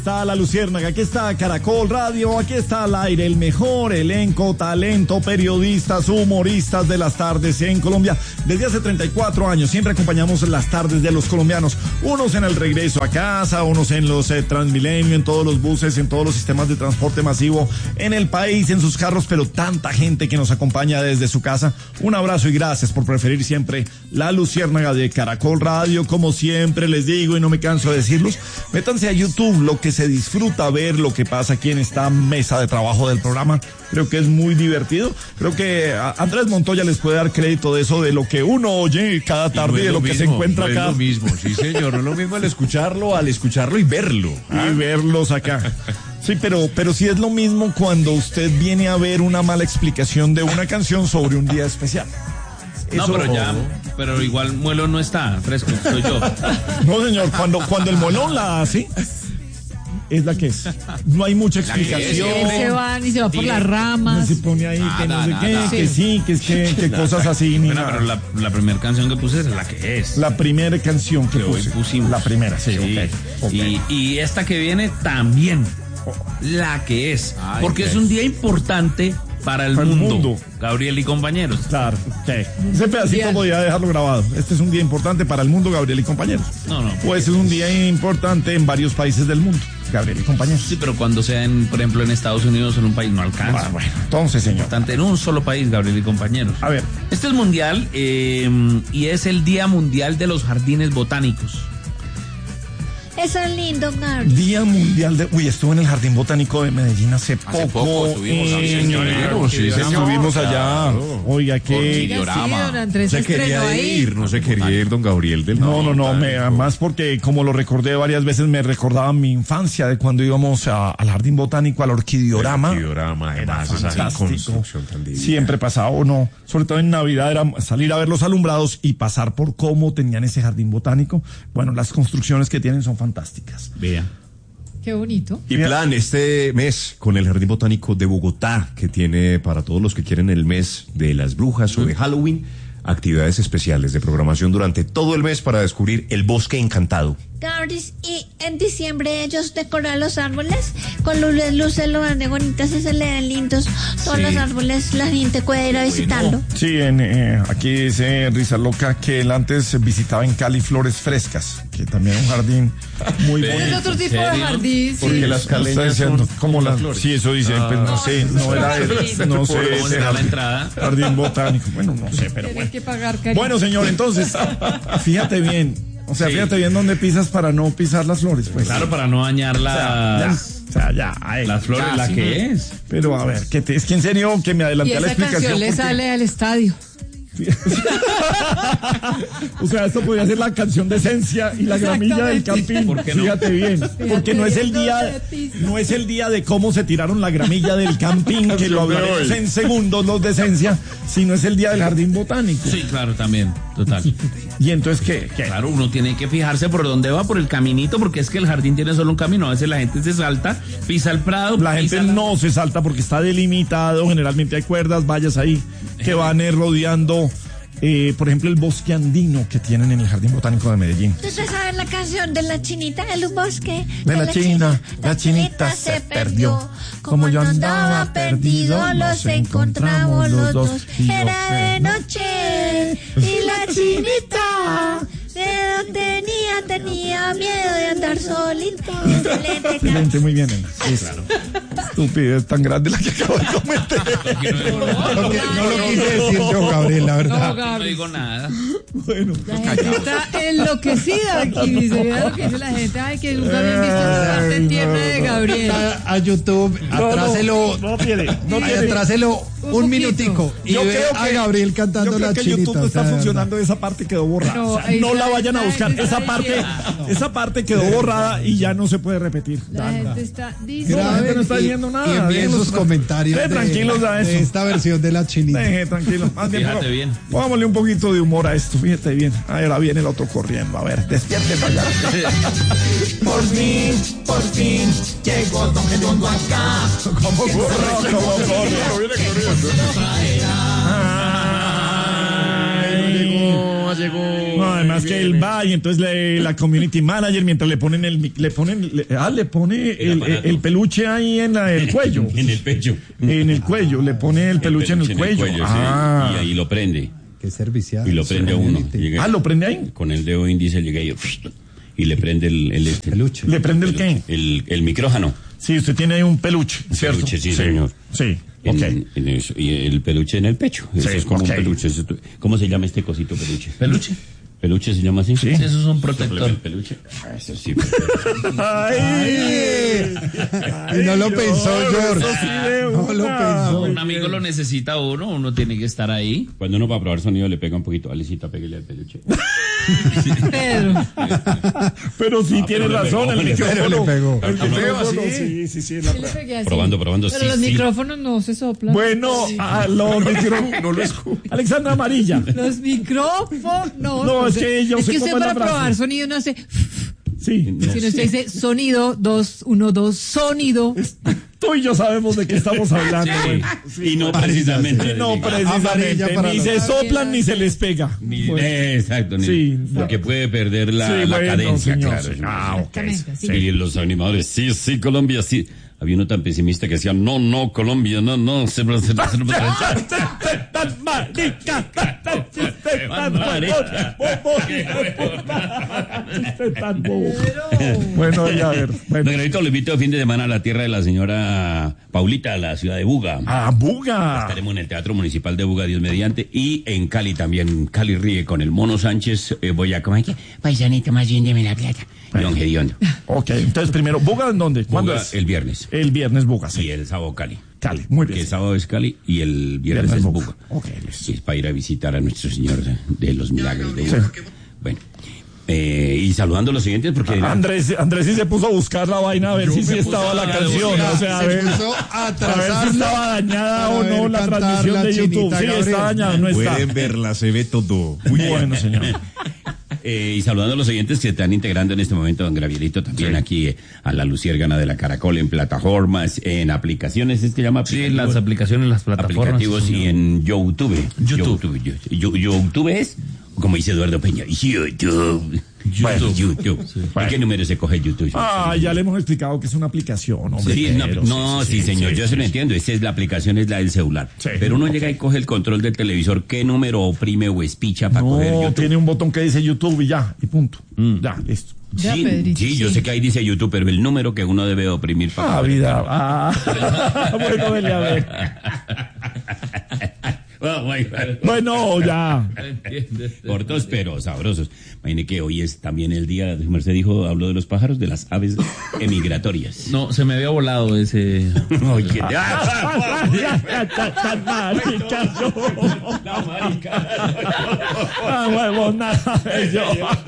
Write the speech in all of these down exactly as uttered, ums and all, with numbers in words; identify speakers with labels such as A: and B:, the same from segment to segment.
A: Está La Luciérnaga, aquí está Caracol Radio, aquí está al aire el mejor elenco, talento, periodistas, humoristas de las tardes en Colombia. Desde hace treinta y cuatro años siempre acompañamos las tardes de los colombianos, unos en el regreso a casa, unos en los eh, Transmilenio, en todos los buses, en todos los sistemas de transporte masivo, en el país, en sus carros, pero tanta gente que nos acompaña desde su casa. Un abrazo y gracias por preferir siempre La Luciérnaga de Caracol Radio. Como siempre les digo y no me canso de decirlos, métanse a YouTube, lo que se disfruta ver lo que pasa aquí en esta mesa de trabajo del programa. Creo que es muy divertido. Creo que a Andrés Montoya les puede dar crédito de eso, de lo que uno oye cada tarde, no y de lo, lo que mismo, se encuentra
B: no
A: acá.
B: Es lo mismo, sí señor, no es lo mismo al escucharlo, al escucharlo y verlo.
A: ¿Ah? Y verlos acá. Sí, pero, pero sí es lo mismo cuando usted viene a ver una mala explicación de una canción sobre un día especial.
C: No,
A: Eso,
C: pero ya, pero igual Muelo no está fresco, soy yo.
A: No, señor, cuando, cuando el Molón la hace, es la que es. No hay mucha explicación.
D: Él se va y se va por las ramas.
A: Se pone ahí
C: Nada,
A: que no sé
C: nada,
A: qué,
C: nada.
A: que sí, que es que, que cosas así. Ni
C: Bueno,
A: nada.
C: pero la, la primera canción que puse es la que es.
A: La primera canción que,
C: que hoy
A: puse.
C: pusimos.
A: La primera, sí,
C: Sí.
A: ok. okay.
C: Y, y esta que viene también. La que es.
B: Ay,
C: porque
B: pues.
C: es un día importante para el,
A: Para el
C: mundo,
A: mundo.
C: Gabriel y compañeros.
A: Claro, ok. Ese pedacito
D: Mundial.
A: podría dejarlo grabado. Este es un día importante para el mundo, Gabriel y compañeros.
C: No, no.
A: Pues es un día importante en varios países del mundo, Gabriel y compañeros.
C: Sí, pero cuando sea, en, por ejemplo, en Estados Unidos o en un país, no alcanza.
A: Ah, bueno, entonces, señor.
C: Importante en un solo país, Gabriel y compañeros.
A: A ver.
C: Este es mundial eh, y es el Día Mundial de los Jardines Botánicos.
D: Eso es lindo, Gabriel.
A: Día Mundial de... Uy, estuve en el Jardín Botánico de Medellín hace,
B: Hace poco estuvimos, sí,
A: en-
B: señor,
A: Claro, sí,
B: señor.
A: estuvimos allá.
B: Claro.
A: Oiga, que...
B: Orquidiorama.
D: Sí, don Andrés
B: Se
D: se
B: quería
D: estrenó ahí.
B: ir, no se quería ir don Gabriel del
A: No, no, no, me,
B: Botánico.
A: además porque como lo recordé varias veces, me recordaba mi infancia de cuando íbamos a- al Jardín Botánico, al Orquidiorama.
B: El Orquidiorama, además, esa
A: Fantástico.
B: construcción tan divina.
A: Siempre pasaba, o no, sobre todo en Navidad, era salir a ver los alumbrados y pasar por cómo tenían ese jardín botánico. Bueno, las construcciones que tienen son fantásticas.
C: Vea.
D: Qué bonito.
B: Y plan este mes con el Jardín Botánico de Bogotá, que tiene para todos los que quieren el mes de las brujas o de Halloween, actividades especiales de programación durante todo el mes para descubrir el bosque encantado.
D: Gabriel, y en diciembre ellos decoran los árboles con luces, luces lo van de bonitas y se le ven lindos. Todos
B: Sí.
D: los árboles, la gente puede ir a visitarlo.
A: Sí, en, eh, aquí dice Risa Loca que él antes visitaba en Cali Flores Frescas, que también es un jardín muy
C: Pero-
A: bonito.
D: Es otro
C: ¿En
D: tipo de
C: serio?
D: jardín, sí.
B: Porque las
A: Está
B: caleñas
A: diciendo,
B: son
A: como
B: como
A: las
B: las flores.
A: Sí, eso dice, pues no sé, no era
D: jardín.
A: el, no sé,
C: ¿Cómo
A: ese
C: será la
A: jardín,
C: entrada?
A: jardín botánico. Bueno, no sé, pero
D: Tienes
A: bueno.
D: que pagar cariño.
A: Bueno, señor, entonces, fíjate bien. O sea,
C: Sí.
A: fíjate bien dónde pisas para no pisar las flores, pues.
C: Claro, para no dañar
A: O sea, ya,
C: las,
A: o sea, ya, ay,
C: las flores,
A: ya,
C: la
A: sí.
C: que es.
A: Pero a ver, que te, es que en serio que me
D: Y
A: adelanté a la
D: esa
A: explicación.
D: canción le
A: porque-
D: sale al estadio.
A: O sea, esto podría ser la canción de Esencia y la gramilla del
D: Exactamente.
A: Campín.
C: ¿Por qué no?
A: Fíjate bien, porque no es el día, no es el día de cómo se tiraron la gramilla del Campín, que lo hablaremos en segundos los de Esencia, sino es el día del Jardín Botánico.
C: Sí, claro, también, total.
A: Y entonces, ¿qué? ¿Qué?
C: Claro, uno tiene que fijarse por dónde va, por el caminito, porque es que el jardín tiene solo un camino. A veces la gente se salta, pisa el prado.
A: La
C: pisa
A: gente no se salta porque está delimitado, generalmente hay cuerdas, vallas ahí que van eh, rodeando, eh, por ejemplo, el bosque andino que tienen en el Jardín Botánico de Medellín.
D: ¿Ustedes saben la canción de la chinita del bosque?
A: De la china, la chinita se perdió. Como yo andaba perdido, los encontramos los dos. Y yo
D: Era de
A: sé-
D: noche y la chinita de donde tenía, tenía miedo de andar solito. Excelente
A: Excelente, muy bien, nena. Sí, claro. Estupidez tan grande la que acabo de cometer.
E: No, que- no lo quise decir yo, Gabriel, la
D: No,
E: verdad.
C: No
D: Gabriel.
C: digo nada.
A: Bueno,
D: La gente está enloquecida aquí, dice. Mira lo que dice la gente. Ay, que nunca habían visto esta parte tierna de Gabriel.
E: A, a YouTube, atráselo,
A: no, no tiene, no
E: ay,
A: tiene.
E: atráselo
D: Un
E: un,
D: poquito.
E: minutico y
A: Yo
E: ve
A: creo
E: a
A: que-
E: Gabriel cantando
A: Yo creo
E: la
A: que
E: chinita.
A: YouTube no
E: o
A: está
E: sea,
A: funcionando, esa parte quedó borrada.
D: No,
A: O sea,
D: ahí
A: no
D: está-
A: la vayan a
D: la
A: buscar.
D: gente
A: Esa
D: está
A: parte,
D: diciendo.
A: esa parte quedó borrada y ya no se puede repetir.
D: La gente está
A: No, la
D: diciendo.
A: gente no está
E: y-
A: diciendo nada.
E: Y envíen
A: déjenlos
E: sus
A: tra-
E: comentarios
A: Deje
E: de,
A: tranquilos a
E: de
A: eso.
E: esta versión de la chinita.
A: Deje tranquilo. Más bien,
C: Fíjate
A: ponga-
C: bien.
A: Pongámosle un poquito de humor a esto. Fíjate bien. Ahora viene el otro corriendo. A ver, despierte para allá. Por fin, por fin, llegó Don Gediondo acá. ¿Cómo corre? ¿Cómo corre? Viene corriendo. Ay,
C: no llegó.
A: No, además que él va y entonces le, la community manager mientras le ponen el mi- le ponen le, ah le pone el, el, el peluche ahí en la, el cuello.
F: En el pecho.
A: En el cuello, le pone el peluche, en el cuello.
F: sí,
A: ah.
F: y ahí lo prende.
E: Qué servicial.
F: Y lo prende a uno. Llega-
A: ah, ¿lo prende ahí?
F: Con el dedo índice llega y, y le prende el, el, este,
E: Peluche.
A: ¿Le prende el qué?
F: el, el micrófono.
A: Sí, usted tiene ahí un peluche, ¿cierto?
F: Peluche, sí, señor.
A: Sí,
F: En,
A: ok.
F: en eso, y el peluche en el pecho. Eso
A: Sí,
F: es como
A: ok.
F: un peluche. Eso- ¿Cómo se llama este cosito peluche?
C: ¿Peluche?
F: ¿Peluche se llama así?
A: Sí.
C: Sí, eso es un protector.
F: El peluche. Ah, eso sí.
A: Ay,
E: Y no lo pensó, George.
A: eso sí de
E: No lo
A: una.
E: pensó.
C: Un amigo lo necesita uno, uno tiene que estar ahí.
F: Cuando uno va a probar sonido le pega un poquito. Alecita, pégale al peluche.
D: Pedro.
A: Pero sí
F: Ah,
A: tiene
F: pero le
A: razón,
F: pegó,
A: el
F: le
A: micrófono.
E: pegó, le pegó.
A: El
F: Ah,
A: micrófono,
B: ¿sí?
A: sí, sí, sí. es la
D: Sí le
A: prueba.
D: pegué así.
F: Probando, probando,
D: Pero
F: sí,
D: los
F: sí.
D: micrófonos no se soplan.
A: Bueno, a los micrófonos.
B: No lo escucho.
A: Alexandra Amarilla.
D: Los micrófonos.
A: No, es que yo
D: Es
A: sé
D: que
A: cómo
D: usted
A: es la
D: para
A: frase.
D: probar sonido no hace.
A: Sí.
D: Si no usted dice sonido, dos, uno, dos, sonido.
A: Tú y yo sabemos de qué estamos hablando.
C: Sí.
A: güey.
F: Y no precisamente.
A: No, precisamente.
E: Amarilla para
A: Ni
E: los-
A: se soplan ni se les pega.
F: Ni-
A: Bueno.
F: Exacto, ni-
A: Sí.
F: porque puede perder la,
A: Sí,
F: la
A: bueno,
F: cadencia,
A: señor,
F: claro.
A: señor. Ah, ok.
D: Exactamente, sí.
F: Y los animadores, sí, sí, Colombia, sí. Había uno tan pesimista que decía, no, no, Colombia, no, no, se, se, se, se-
A: Tan marica, tan- tan chiste, tan
F: marica.
A: bobo. Chiste tan bobo. Bueno, ya a ver.
F: Don
A: Bueno.
F: Gravito, lo invito el fin de semana a la tierra de la señora Paulita, a la ciudad de Buga.
A: Ah, Buga.
F: Estaremos en el Teatro Municipal de Buga, Dios mediante, y en Cali también. Cali ríe con el Mono Sánchez, eh, voy a comer. Paisanito, más bien deme la plata. Y don Gediondo.
A: Ok, entonces primero, ¿Buga en dónde? ¿Cuándo
F: Buga
A: es?
F: el viernes.
A: El viernes Buga,
F: Y
A: sí.
F: el sábado Cali.
A: Cali, muy
F: Que
A: bien.
F: el sábado es Cali y el viernes,
A: Viernes
F: es
A: Buga.
F: Buga.
A: Ok, listo.
F: Y es para ir a visitar a nuestro Señor de los Milagros de Buga. Bueno, eh, y saludando a los siguientes porque...
A: Andrés, Andrés sí se puso a buscar la vaina a ver si sí estaba la canción. O sea, a
E: Se
A: ver,
E: puso a
A: a ver si
E: atrasarla
A: estaba dañada o
E: para
A: no
E: ver
A: la
E: cantar
A: transmisión
E: la
A: de YouTube.
E: Chinita
A: Sí,
E: Gabriel.
A: está dañada, no está.
B: Pueden verla, se ve todo.
A: Muy bueno, señor.
F: Eh, y saludando a los oyentes que se están integrando en este momento, don Gravielito, también aquí eh, a la Luciérgana de la Caracol, en plataformas, en aplicaciones, ¿es que llama?
C: Sí, las aplicaciones, las plataformas.
F: Aplicativos
C: sí,
F: y
C: señor.
F: en YouTube.
C: YouTube.
F: YouTube, yo- yo- YouTube es, como dice Eduardo Peña, YouTube.
A: Bueno.
F: YouTube. ¿Por qué número se coge YouTube?
A: Ah, ya le hemos explicado que es una aplicación, hombre.
F: Sí, no,
A: pero
F: no, sí, señor, yo se lo entiendo. Esa es la aplicación, es la del celular.
A: Sí.
F: Pero uno llega y coge el control del televisor, ¿qué número oprime o espicha para coger
A: No,
F: YouTube?
A: tiene un botón que dice YouTube y ya, y punto. Ya, listo.
D: Ya,
F: Sí,
D: Pedrito,
F: sí, yo
D: sí.
F: sé que ahí dice YouTube, pero el número que uno debe oprimir para
A: Ah,
F: coger.
A: vida. Ah, bueno, dele a ver.
F: Oh, my God.
A: Bueno, ya.
F: Cortos pero sabrosos. Imagine que hoy es también el día, su merced dijo, habló de los pájaros, de las aves emigratorias.
C: No, se me había volado ese.
F: Oye,
A: Tan marica, yo.
F: la marica.
A: Ah, huevo, nada. Yo.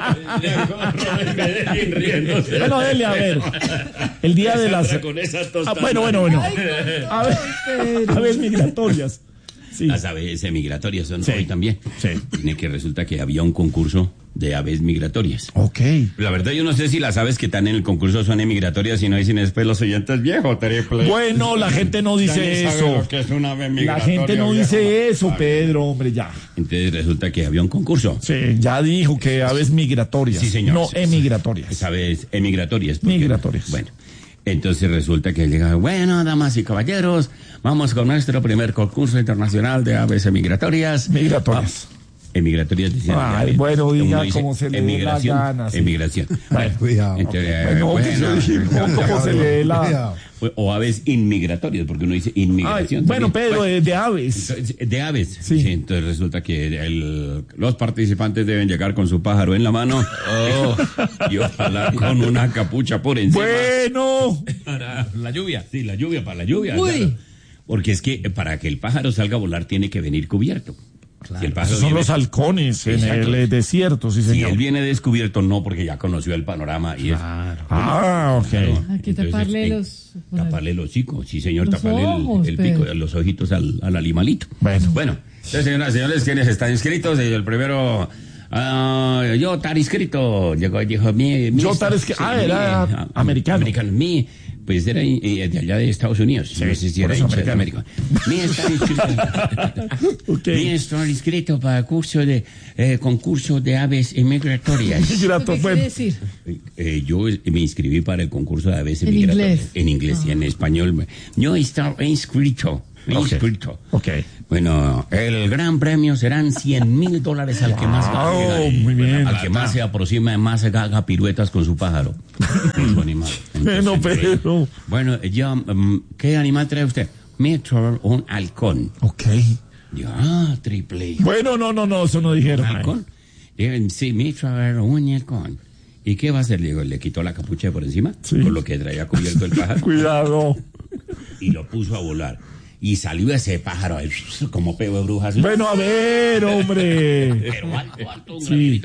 A: Bueno, dele a ver. El día de las.
F: Con esas
A: Ah,
F: tostadas.
A: bueno, bueno, bueno. A ver, aves migratorias. Sí.
F: Las aves migratorias son
A: Sí.
F: hoy también.
A: Sí.
F: Tiene que resulta que había un concurso de aves migratorias.
A: Ok.
F: La verdad yo no sé si las aves que están en el concurso son emigratorias y no dicen después los oyentes viejos, triple.
A: Bueno, la gente no dice eso.
F: Que es una ave
A: La
F: migratoria,
A: gente no
F: viejo.
A: dice eso, Pedro, hombre, ya.
F: Entonces resulta que había un concurso.
A: Sí, ya dijo que aves migratorias.
F: Sí, señor.
A: No
F: Sí,
A: emigratorias.
F: Es aves emigratorias. porque-
A: Migratorias.
F: Bueno, entonces resulta que llega, bueno, damas y caballeros, vamos con nuestro primer concurso internacional de aves emigratorias.
A: Migratorias.
F: Ah, emigratorias. decían,
A: Ay,
F: ya,
A: bueno,
F: uno
A: diga
F: dice,
A: como se le dé la
F: emigración,
A: gana, sí.
F: Emigración.
A: Bueno,
E: Cuidado.
F: Entonces,
A: Bueno, que
F: bueno,
A: se dijo, ¿cómo se lee la...?
E: Cuidado.
F: o aves inmigratorias, porque uno dice inmigración.
A: Ay, bueno,
F: también.
A: Pedro, de, de aves.
F: Entonces, de aves.
A: Sí.
F: Sí. Entonces resulta que el- los participantes deben llegar con su pájaro en la mano y ojalá con una capucha por encima.
A: Bueno.
F: Para la lluvia. Sí, la lluvia, para la lluvia.
D: Uy.
F: claro. Porque es que para que el pájaro salga a volar tiene que venir cubierto. Si el pájaro
A: Esos son
F: viene-
A: los halcones en
F: Exacto.
A: el eh, desierto, sí,
F: si
A: señor.
F: él viene descubierto, no, porque ya conoció el panorama y es.
A: Ah, ok.
D: Hay que
F: Entonces,
D: taparle
F: eh,
D: los.
F: Taparle el hocico, sí señor,
D: Los
F: taparle el-
D: ojos,
F: el, pico,
D: Pedro.
F: los ojitos al, al animalito.
A: Bueno.
F: Bueno, entonces señoras y señores, ¿quiénes están inscritos? El primero, ah, yo estar inscrito, llegó, dijo mi, mi
A: Yo estar inscri- ah, era americano.
F: Americano, mi, Pues era eh, de allá de Estados Unidos.
A: Sí,
F: no sé si
A: por
F: era
A: eso
F: hincha de
A: americano.
F: América. Mira, está inscrito,
A: Ok.
F: mira, estoy inscrito para el curso de, eh, concurso de aves migratorias.
A: Grato,
D: ¿Qué quiere
A: bueno.
D: decir?
F: Eh, yo me inscribí para el concurso de aves
D: En
F: migratorias.
D: inglés.
F: En inglés y en español. Yo estaba inscrito.
A: Ok.
F: Inscrito.
A: Ok.
F: Bueno, el gran premio serán cien mil dólares al que más
A: Wow,
F: gane.
A: muy bien.
F: Al que más se aproxima, más haga piruetas con su pájaro. Con su animal.
A: Bueno,
F: Entonces,
A: pero.
F: Bueno, yo, um, ¿qué animal trae usted? Me trae un halcón.
A: Ok.
F: Yo, ah, triple.
A: Bueno, no, no, no, eso no dijeron.
F: ¿Un halcón? Digo, sí, me trae un halcón. ¿Y qué va a hacer? Le digo, le quitó la capucha de por encima,
A: Sí.
F: con lo que traía cubierto el pájaro,
A: Cuidado.
F: y lo puso a volar. Y salió ese pájaro ahí, como peo de brujas.
A: Bueno, a ver, hombre.
F: Pero alto, alto, un
A: Sí.
F: granito.